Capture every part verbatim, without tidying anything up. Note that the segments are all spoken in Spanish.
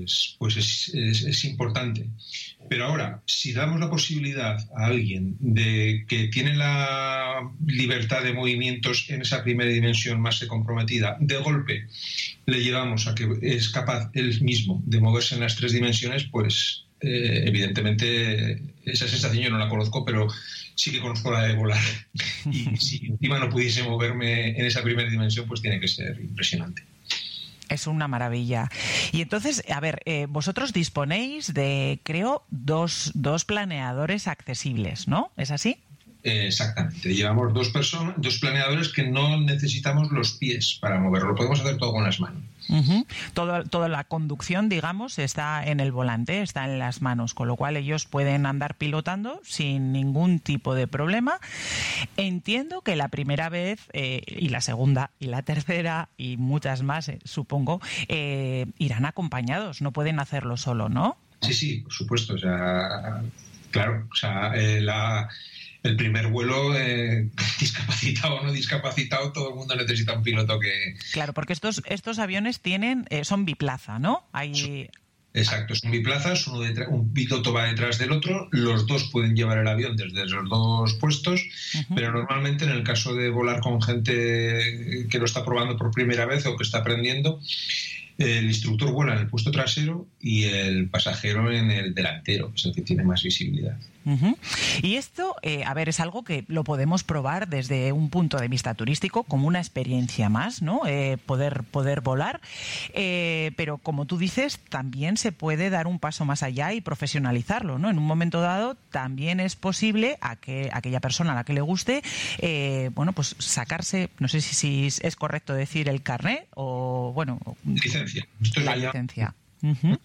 pues, pues es, es, es importante. Pero ahora, si damos la posibilidad a alguien de que tiene la libertad de movimientos en esa primera dimensión más comprometida, de golpe le llevamos a que es capaz él mismo de moverse en las tres dimensiones, pues eh, evidentemente esa sensación yo no la conozco, pero sí que conozco la de volar. Y si encima no pudiese moverme en esa primera dimensión, pues tiene que ser impresionante. Es una maravilla. Y entonces, a ver, eh, vosotros disponéis de, creo, dos, dos planeadores accesibles, ¿no? ¿Es así? Eh, exactamente. Llevamos dos personas, dos planeadores que no necesitamos los pies para moverlo. Lo podemos hacer todo con las manos. Uh-huh. Todo, toda la conducción, digamos, está en el volante, está en las manos, con lo cual ellos pueden andar pilotando sin ningún tipo de problema. Entiendo que la primera vez eh, y la segunda y la tercera y muchas más, eh, supongo, eh, irán acompañados, no pueden hacerlo solo, ¿no? Sí, sí, por supuesto. O sea, claro, o sea, eh, la... El primer vuelo, eh, discapacitado o no discapacitado, todo el mundo necesita un piloto que... Claro, porque estos estos aviones tienen eh, son biplaza, ¿no? Hay... Exacto, son biplazas, uno detrás, un piloto va detrás del otro, los dos pueden llevar el avión desde los dos puestos, uh-huh. Pero normalmente en el caso de volar con gente que lo está probando por primera vez o que está aprendiendo, el instructor vuela en el puesto trasero y el pasajero en el delantero, que es el que tiene más visibilidad. Uh-huh. Y esto, eh, a ver, es algo que lo podemos probar desde un punto de vista turístico como una experiencia más, ¿no? Eh, poder, poder volar, eh, pero como tú dices, también se puede dar un paso más allá y profesionalizarlo, ¿no? En un momento dado también es posible a que aquella persona a la que le guste, eh, bueno, pues sacarse, no sé si, si es correcto decir el carnet o, bueno... Licencia. Esto la es licencia. Uh-huh.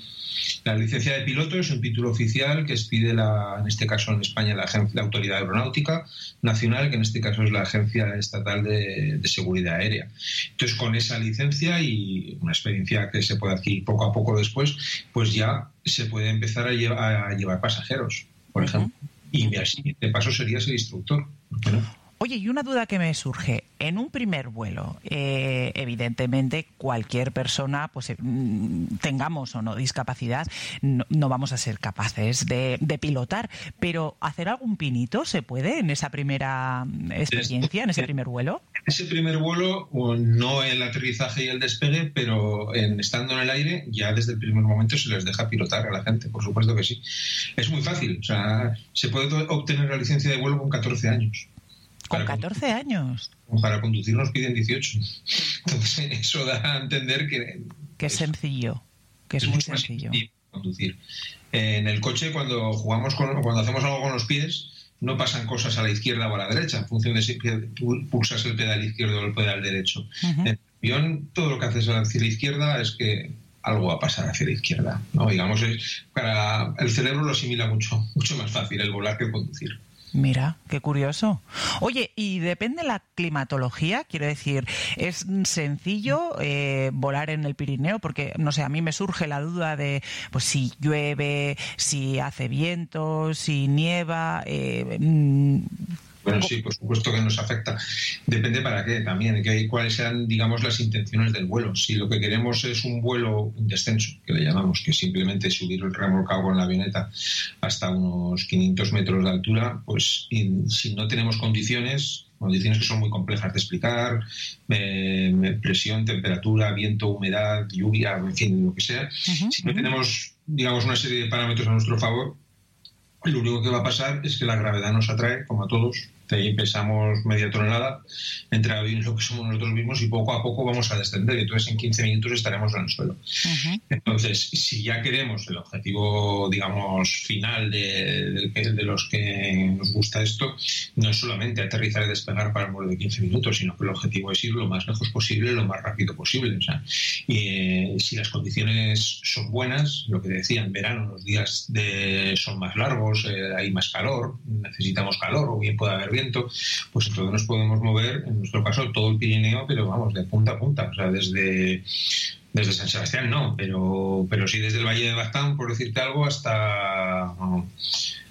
La licencia de piloto es un título oficial que expide, la, en este caso en España, la, agencia, la Autoridad Aeronáutica Nacional, que en este caso es la Agencia Estatal de, de Seguridad Aérea. Entonces, con esa licencia y una experiencia que se puede adquirir poco a poco después, pues ya se puede empezar a llevar, a llevar pasajeros, por ejemplo. Y el siguiente paso sería ser instructor. ¿Por qué no? Oye, y una duda que me surge. En un primer vuelo, eh, evidentemente, cualquier persona, pues eh, tengamos o no discapacidad, no, no vamos a ser capaces de, de pilotar. Pero ¿hacer algún pinito se puede en esa primera experiencia, en ese primer vuelo? En ese primer vuelo, no en el aterrizaje y el despegue, pero en, estando en el aire, ya desde el primer momento se les deja pilotar a la gente, por supuesto que sí. Es muy fácil, o sea, se puede obtener la licencia de vuelo con catorce años. ¿Con catorce años? Para conducir nos piden dieciocho. Entonces eso da a entender que... Que es sencillo, que es, es muy sencillo. Conducir. En el coche, cuando jugamos con, cuando hacemos algo con los pies, no pasan cosas a la izquierda o a la derecha, en función de si pulsas el pedal izquierdo o el pedal derecho. Uh-huh. En el avión, todo lo que haces hacia la izquierda es que algo va a pasar hacia la izquierda, ¿no? Digamos, es, para el cerebro lo asimila mucho, mucho más fácil el volar que el conducir. Mira, qué curioso. Oye, y depende de la climatología, quiero decir, ¿es sencillo eh, volar en el Pirineo? Porque, no sé, a mí me surge la duda de, pues, si llueve, si hace viento, si nieva... Eh, mmm, Bueno, sí, por supuesto que nos afecta. Depende para qué también, que cuáles sean, digamos, las intenciones del vuelo. Si lo que queremos es un vuelo, un descenso, que le llamamos, que simplemente subir el remolcado con la avioneta hasta unos quinientos metros de altura, pues y, si no tenemos condiciones, condiciones que son muy complejas de explicar, eh, presión, temperatura, viento, humedad, lluvia, en fin, lo que sea, uh-huh, si no uh-huh. tenemos, digamos, una serie de parámetros a nuestro favor, lo único que va a pasar es que la gravedad nos atrae, como a todos. Ahí pesamos media tonelada, entre lo que somos nosotros mismos, y poco a poco vamos a descender. Y entonces en quince minutos estaremos en el suelo. Uh-huh. Entonces, si ya queremos el objetivo, digamos, final de, de, de los que nos gusta esto, no es solamente aterrizar y despegar para un vuelo de quince minutos, sino que el objetivo es ir lo más lejos posible, lo más rápido posible. O sea, y, eh, si las condiciones son buenas, lo que decía, en verano los días de, son más largos, eh, hay más calor, necesitamos calor, o bien puede haber viento, pues entonces nos podemos mover, en nuestro caso, todo el Pirineo, pero vamos, de punta a punta, o sea, desde, desde San Sebastián no, pero, pero sí desde el Valle de Baztán, por decirte algo, hasta,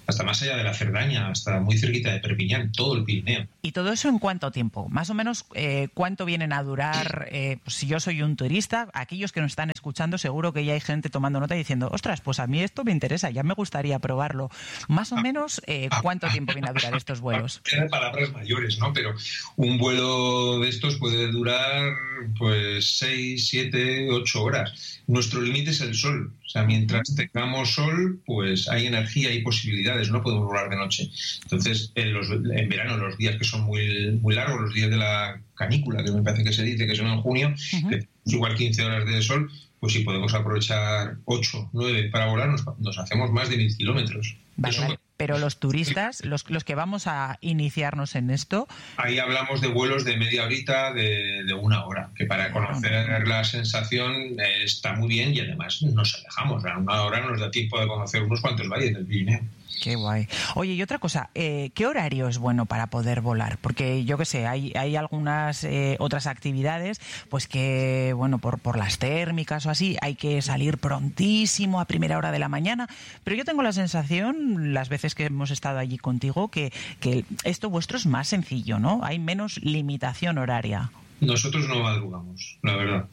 hasta más allá de la Cerdaña, hasta muy cerquita de Perpiñán, todo el Pirineo. ¿Y todo eso en cuánto tiempo? Más o menos, eh, ¿cuánto vienen a durar? Eh, pues si yo soy un turista, aquellos que nos están escuchando, seguro que ya hay gente tomando nota y diciendo, ostras, pues a mí esto me interesa, ya me gustaría probarlo. Más o menos, eh, ¿cuánto tiempo viene a durar estos vuelos? Tiene palabras mayores, ¿no? Pero un vuelo de estos puede durar pues seis, siete, ocho horas. Nuestro límite es el sol. O sea, mientras tengamos sol, pues hay energía, hay posibilidades, no podemos volar de noche. Entonces, en, los, en verano, los días que son muy, muy largos, los días de la canícula, que me parece que se dice, que son en junio, uh-huh. que igual quince horas de sol, pues si podemos aprovechar ocho, nueve para volar, nos, nos hacemos más de mil kilómetros. Vale, vale. Pero los turistas, los, los que vamos a iniciarnos en esto... Ahí hablamos de vuelos de media horita, de, de una hora, que para conocer la sensación eh, está muy bien y además nos alejamos. A una hora nos da tiempo de conocer unos cuantos valles del Pirineo. Qué guay. Oye, y otra cosa, eh, ¿qué horario es bueno para poder volar? Porque yo qué sé, hay, hay algunas eh, otras actividades, pues que, bueno, por, por las térmicas o así, hay que salir prontísimo a primera hora de la mañana, pero yo tengo la sensación, las veces que hemos estado allí contigo, que, que esto vuestro es más sencillo, ¿no? Hay menos limitación horaria. Nosotros no madrugamos, la verdad.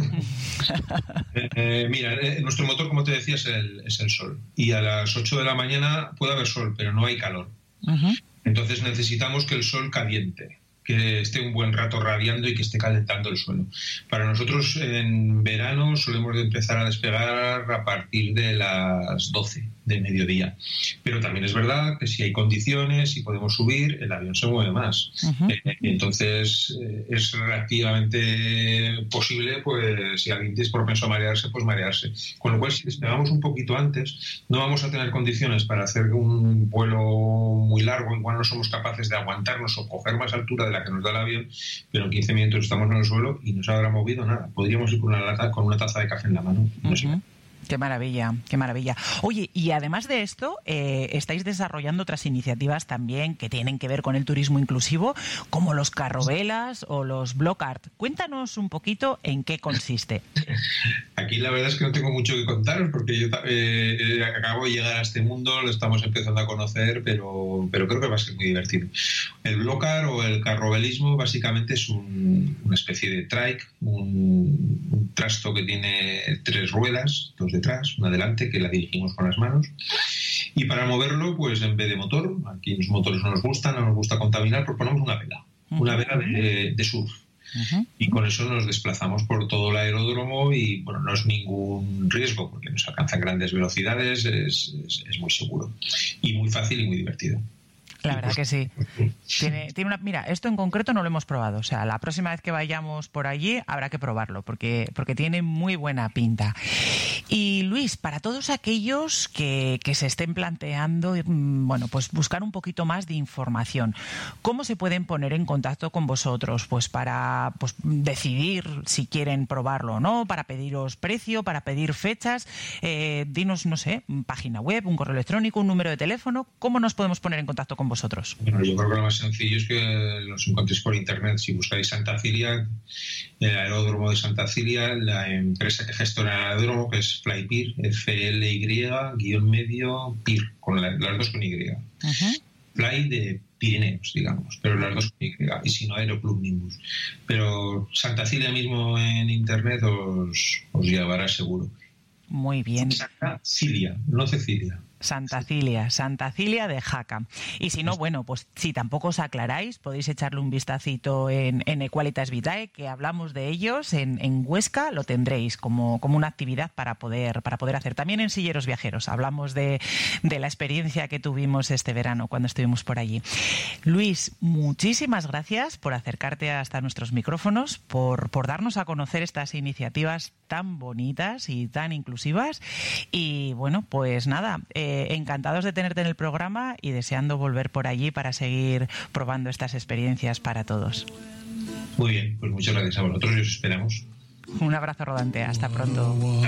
eh, mira, eh, nuestro motor, como te decía, es el, es el sol. Y a las ocho de la mañana puede haber sol, pero no hay calor. Uh-huh. Entonces necesitamos que el sol caliente, que esté un buen rato radiando y que esté calentando el suelo. Para nosotros, en verano, solemos empezar a despegar a partir de las doce de mediodía. Pero también es verdad que si hay condiciones, si podemos subir, el avión se mueve más. Uh-huh. Eh, entonces, eh, es relativamente posible, pues, si alguien es propenso a marearse, pues marearse. Con lo cual, si despegamos un poquito antes, no vamos a tener condiciones para hacer un vuelo muy largo, igual no somos capaces de aguantarnos o coger más altura de la que nos da el avión, pero en quince minutos estamos en el suelo y no se habrá movido nada. Podríamos ir con una lata, con una taza de café en la mano. No uh-huh. sé. Qué maravilla, qué maravilla. Oye, y además de esto, eh, estáis desarrollando otras iniciativas también que tienen que ver con el turismo inclusivo, como los carrovelas o los block art. Cuéntanos un poquito en qué consiste. Aquí la verdad es que no tengo mucho que contaros porque yo eh, acabo de llegar a este mundo, lo estamos empezando a conocer, pero, pero creo que va a ser muy divertido. El block art o el carrovelismo básicamente es un, una especie de trike, un, un trasto que tiene tres ruedas, dos detrás, una delante, que la dirigimos con las manos. Y para moverlo, pues en vez de motor, aquí los motores no nos gustan, no nos gusta contaminar, proponemos una vela, uh-huh. una vela de, de surf. Uh-huh. Y con eso nos desplazamos por todo el aeródromo y, bueno, no es ningún riesgo porque nos alcanzan grandes velocidades, es, es, es muy seguro y muy fácil y muy divertido. La verdad que sí. Tiene, tiene una, mira, esto en concreto no lo hemos probado. O sea, la próxima vez que vayamos por allí habrá que probarlo porque, porque tiene muy buena pinta. Y Luis, para todos aquellos que, que se estén planteando, bueno, pues buscar un poquito más de información, ¿cómo se pueden poner en contacto con vosotros? Pues para pues, decidir si quieren probarlo o no, para pediros precio, para pedir fechas. Eh, dinos, no sé, página web, un correo electrónico, un número de teléfono. ¿Cómo nos podemos poner en contacto con vosotros? Vosotros. Bueno, yo creo que lo más sencillo es que los encontréis por internet. Si buscáis Santa Cilia, el aeródromo de Santa Cilia, la empresa que gestiona el aeródromo, que es Flypeer, F L Y, guión medio, Peer, con la, las dos con Y. Uh-huh. Fly de Pirineos, digamos, pero las dos con Y. Y si no, Aeroclub Nimbus. Pero Santa Cilia mismo en internet os, os llevará seguro. Muy bien. Santa Cilia, no Cecilia. Santa Cilia, Santa Cilia de Jaca. Y si no, bueno, pues si tampoco os aclaráis, podéis echarle un vistacito en, en Equalitas Vitae, que hablamos de ellos, en, en Huesca lo tendréis como, como una actividad para poder, para poder hacer. También en Silleros Viajeros, hablamos de, de la experiencia que tuvimos este verano cuando estuvimos por allí. Luis, muchísimas gracias por acercarte hasta nuestros micrófonos, por, por darnos a conocer estas iniciativas tan bonitas y tan inclusivas. Y bueno, pues nada, eh, encantados de tenerte en el programa y deseando volver por allí para seguir probando estas experiencias para todos. Muy bien, pues muchas gracias a vosotros y os esperamos. Un abrazo rodante, hasta pronto.